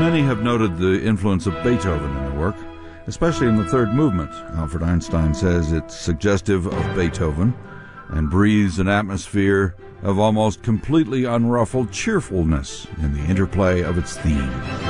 Many have noted the influence of Beethoven in the work, especially in the third movement. Albert Einstein says it's suggestive of Beethoven and breathes an atmosphere of almost completely unruffled cheerfulness in the interplay of its themes.